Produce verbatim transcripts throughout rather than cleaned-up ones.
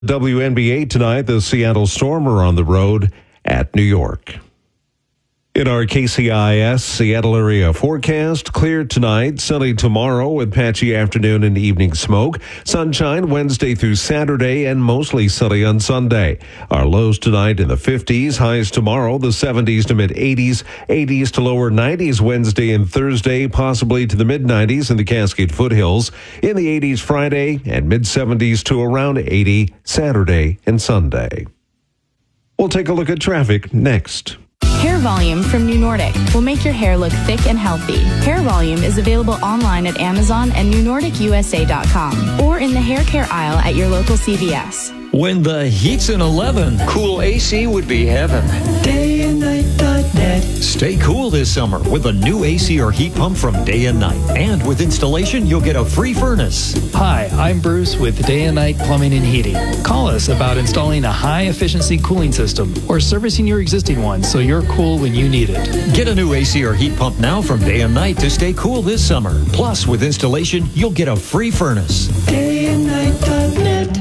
W N B A tonight, the Seattle Storm are on the road at New York. In our K C I S Seattle area forecast, clear tonight, sunny tomorrow with patchy afternoon and evening smoke. Sunshine Wednesday through Saturday and mostly sunny on Sunday. Our lows tonight in the fifties, highs tomorrow, the seventies to mid eighties, eighties to lower nineties Wednesday and Thursday, possibly to the mid nineties in the Cascade foothills. In the eighties Friday and mid seventies to around eighty Saturday and Sunday. We'll take a look at traffic next. Hair Volume from New Nordic will make your hair look thick and healthy. Hair Volume is available online at Amazon and new nordic u s a dot com or in the hair care aisle at your local C V S. When the heat's an eleven, cool A C would be heaven. day and night dot net. Stay cool this summer with a new A C or heat pump from Day and Night. And with installation, you'll get a free furnace. Hi, I'm Bruce with Day and Night Plumbing and Heating. Call us about installing a high-efficiency cooling system or servicing your existing one so you're cool when you need it. Get a new A C or heat pump now from Day and Night to stay cool this summer. Plus, with installation, you'll get a free furnace. day and night dot net.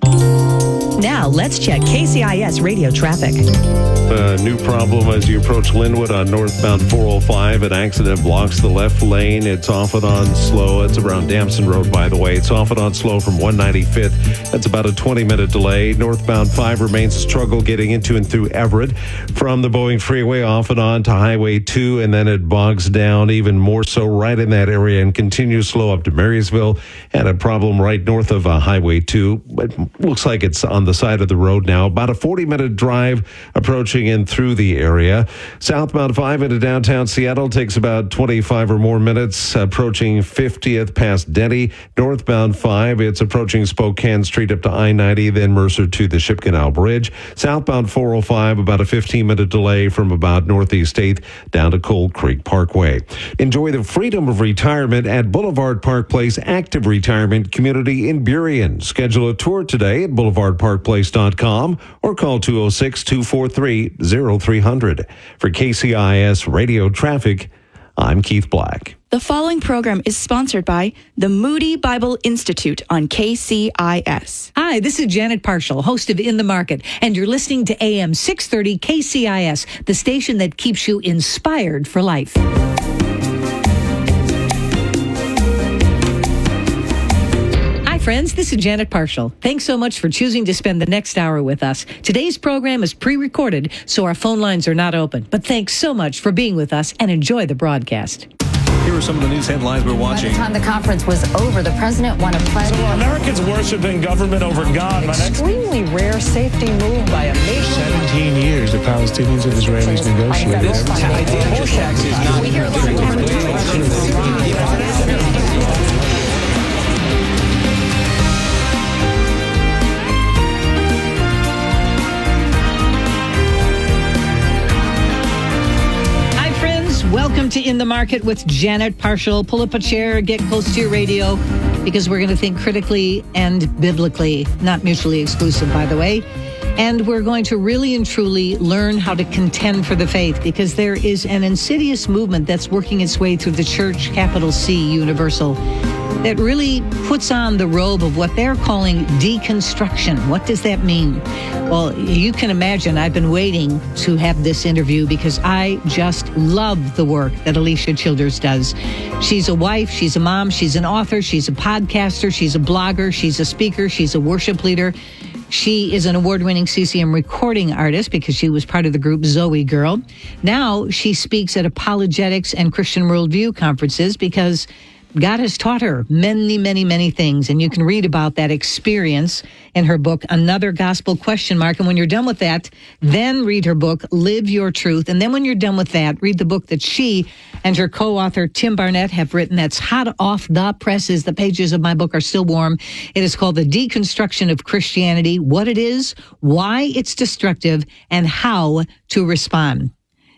Now, let's check K C I S radio traffic. A new problem as you approach Linwood on northbound four oh five. An accident blocks the left lane. It's off and on slow. It's around Damson Road, by the way. It's off and on slow from one ninety-fifth. That's about a twenty-minute delay. Northbound five remains a struggle getting into and through Everett. From the Boeing Freeway off and on to Highway two, and then it bogs down even more so right in that area and continues slow up to Marysville. And a problem right north of uh, Highway two. It looks like it's on the side of the road now. About a forty-minute drive approaching in through the area. Southbound five into downtown Seattle takes about twenty-five or more minutes, approaching fiftieth past Denny. Northbound five, it's approaching Spokane Street up to I ninety, then Mercer to the Ship Canal Bridge. Southbound four oh five, about a fifteen-minute delay from about Northeast eighth down to Cold Creek Parkway. Enjoy the freedom of retirement at Boulevard Park Place Active Retirement Community in Burien. Schedule a tour today at boulevard park place dot com or call two oh six, two four three, oh three hundred. For K C I S Radio Traffic, I'm Keith Black. The following program is sponsored by the Moody Bible Institute on K C I S. Hi, this is Janet Parshall, host of In the Market, and you're listening to A M six thirty K C I S, the station that keeps you inspired for life. Friends, this is Janet Parshall. Thanks so much for choosing to spend the next hour with us. Today's program is pre-recorded, so our phone lines are not open. But thanks so much for being with us and enjoy the broadcast. Here are some of the news headlines we're watching. By the time the conference was over, the president won a pledge. So Americans worshiping government over God. An extremely rare safety move by a nation. seventeen years the Palestinians and Israelis negotiated. We hear a lot of Welcome to In the Market with Janet Parshall. Pull up a chair, get close to your radio, because we're going to think critically and biblically, not mutually exclusive, by the way. And we're going to really and truly learn how to contend for the faith, because there is an insidious movement that's working its way through the church, capital C, universal, that really puts on the robe of what they're calling deconstruction. What does that mean? Well, you can imagine I've been waiting to have this interview because I just love the work that Alicia Childers does. She's a wife, she's a mom, she's an author, she's a podcaster, she's a blogger, she's a speaker, she's a worship leader. She is an award-winning C C M recording artist because she was part of the group Zoe Girl. Now she speaks at apologetics and Christian worldview conferences because God has taught her many, many, many things, and you can read about that experience in her book, Another Gospel Question Mark. And when you're done with that, then read her book, Live Your Truth. And then when you're done with that, read the book that she and her co-author, Tim Barnett, have written that's hot off the presses. The pages of my book are still warm. It is called The Deconstruction of Christianity, What It Is, Why It's Destructive, and How to Respond.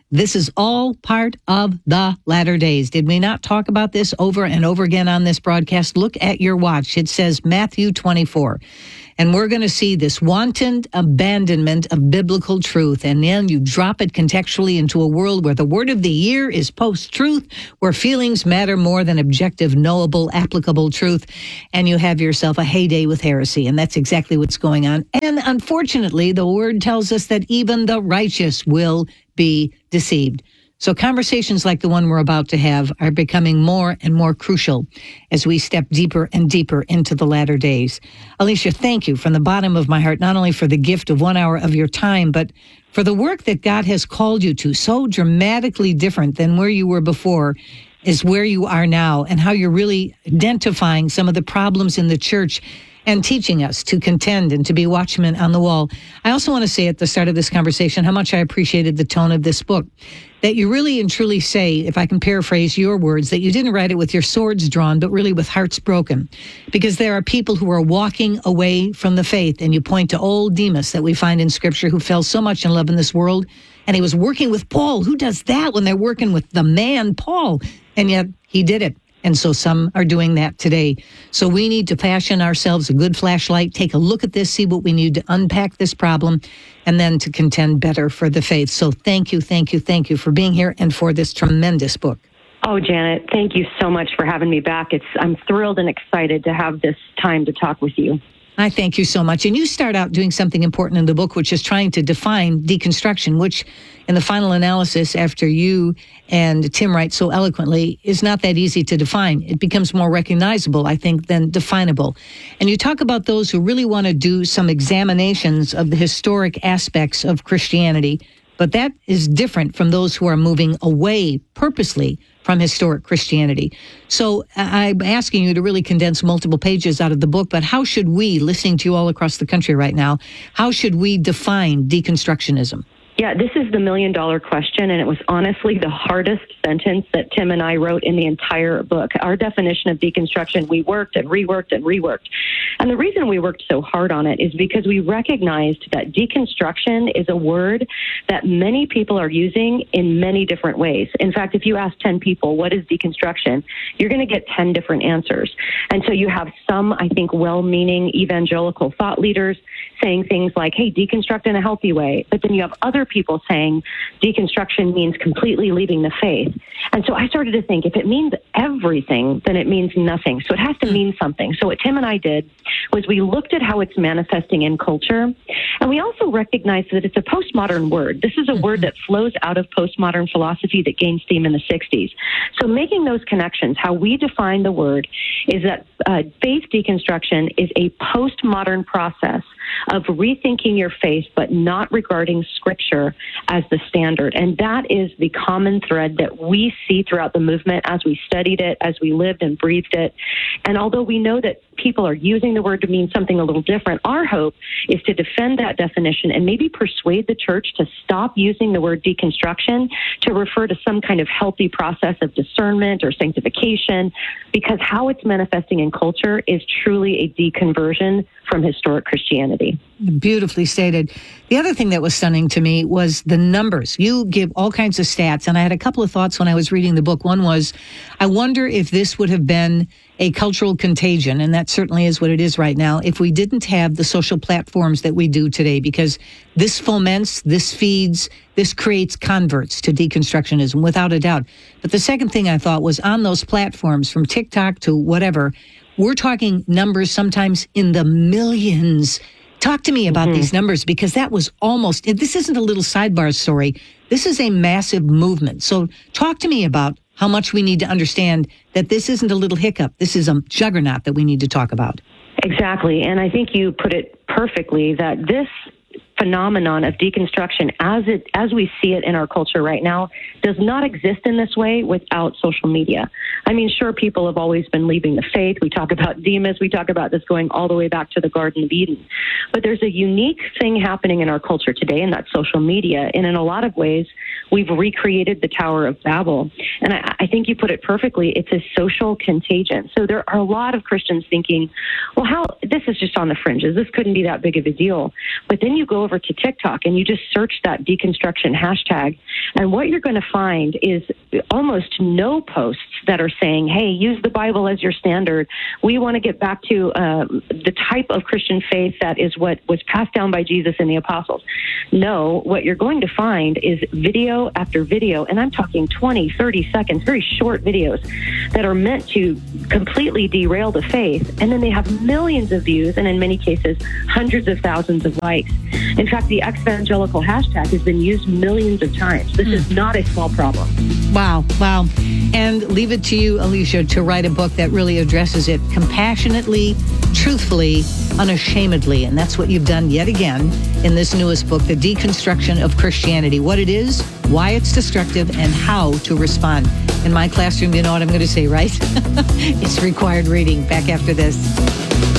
This is all part of the latter days. Did we not talk about this over and over again on this broadcast? Look at your watch. It says Matthew twenty-four. And we're going to see this wanton abandonment of biblical truth. And then you drop it contextually into a world where the word of the year is post-truth, where feelings matter more than objective, knowable, applicable truth. And you have yourself a heyday with heresy. And that's exactly what's going on. And unfortunately, the word tells us that even the righteous will be deceived. So conversations like the one we're about to have are becoming more and more crucial as we step deeper and deeper into the latter days. Alicia, thank you from the bottom of my heart, not only for the gift of one hour of your time, but for the work that God has called you to, so dramatically different than where you were before is where you are now, and how you're really identifying some of the problems in the church and teaching us to contend and to be watchmen on the wall. I also want to say at the start of this conversation how much I appreciated the tone of this book, that you really and truly say, if I can paraphrase your words, that you didn't write it with your swords drawn, but really with hearts broken. Because there are people who are walking away from the faith, and you point to old Demas that we find in Scripture, who fell so much in love in this world, and he was working with Paul. Who does that when they're working with the man, Paul? And yet he did it. And so some are doing that today. So we need to fashion ourselves a good flashlight, take a look at this, see what we need to unpack this problem, and then to contend better for the faith. So thank you, thank you, thank you for being here and for this tremendous book. Oh, Janet, thank you so much for having me back. It's I'm thrilled and excited to have this time to talk with you. I thank you so much. And you start out doing something important in the book, which is trying to define deconstruction, which in the final analysis, after you and Tim write so eloquently, is not that easy to define. It becomes more recognizable, I think, than definable. And you talk about those who really want to do some examinations of the historic aspects of Christianity, but that is different from those who are moving away purposely from historic Christianity. So I'm asking you to really condense multiple pages out of the book, but how should we, listening to you all across the country right now, how should we define deconstructionism? Yeah, this is the million dollar question, and it was honestly the hardest sentence that Tim and I wrote in the entire book. Our definition of deconstruction, we worked and reworked and reworked. And the reason we worked so hard on it is because we recognized that deconstruction is a word that many people are using in many different ways. In fact, if you ask ten people, what is deconstruction, you're going to get ten different answers. And so you have some, I think, well-meaning evangelical thought leaders saying things like, hey, deconstruct in a healthy way. But then you have other people saying deconstruction means completely leaving the faith. And so I started to think, if it means everything, then it means nothing. So it has to mean something. So what Tim and I did was we looked at how it's manifesting in culture, and we also recognized that it's a postmodern word. This is a word that flows out of postmodern philosophy that gained steam in the sixties. So making those connections, how we define the word is that uh, faith deconstruction is a postmodern process of rethinking your faith, but not regarding Scripture as the standard. And that is the common thread that we see throughout the movement as we studied it, as we lived and breathed it. And although we know that people are using the word to mean something a little different, our hope is to defend that definition and maybe persuade the church to stop using the word deconstruction to refer to some kind of healthy process of discernment or sanctification, because how it's manifesting in culture is truly a deconversion from historic Christianity. Beautifully stated. The other thing that was stunning to me was the numbers. You give all kinds of stats, and I had a couple of thoughts when I was reading the book. One was, I wonder if this would have been a cultural contagion, and that certainly is what it is right now, if we didn't have the social platforms that we do today, because this foments, this feeds, this creates converts to deconstructionism, without a doubt. But the second thing I thought was, on those platforms, from TikTok to whatever, we're talking numbers sometimes in the millions. Talk to me about mm-hmm. these numbers, because that was almost, this isn't a little sidebar story. This is a massive movement. So talk to me about how much we need to understand that this isn't a little hiccup. This is a juggernaut that we need to talk about. Exactly. And I think you put it perfectly, that this phenomenon of deconstruction as it as we see it in our culture right now does not exist in this way without social media. I mean, sure, people have always been leaving the faith. We talk about Demas. We talk about this going all the way back to the Garden of Eden. But there's a unique thing happening in our culture today, and that's social media. And in a lot of ways, we've recreated the Tower of Babel. And I, I think you put it perfectly. It's a social contagion. So there are a lot of Christians thinking, well, how this is just on the fringes. This couldn't be that big of a deal. But then you go over over to TikTok and you just search that deconstruction hashtag, and what you're going to find is almost no posts that are saying, hey, use the Bible as your standard. We want to get back to um, the type of Christian faith that is what was passed down by Jesus and the apostles. No, what you're going to find is video after video, and I'm talking twenty, thirty seconds, very short videos that are meant to completely derail the faith, and then they have millions of views and in many cases hundreds of thousands of likes. In fact, the ex-evangelical hashtag has been used millions of times. This mm. is not a small problem. Wow, wow. And leave it to you, Alicia, to write a book that really addresses it compassionately, truthfully, unashamedly. And that's what you've done yet again in this newest book, The Deconstruction of Christianity. What it is, why it's destructive, and how to respond. In my classroom, you know what I'm going to say, right? It's required reading. Back after this.